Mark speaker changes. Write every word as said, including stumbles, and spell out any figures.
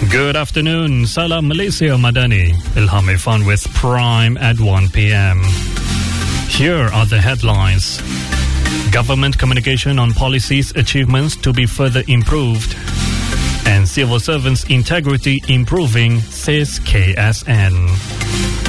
Speaker 1: Good afternoon. Salam Malaysia Madani. Ilham Irfan with Prime at one p.m. Here are the headlines. Government communication on policies achievements to be further improved. And civil servants' integrity improving, says K S N.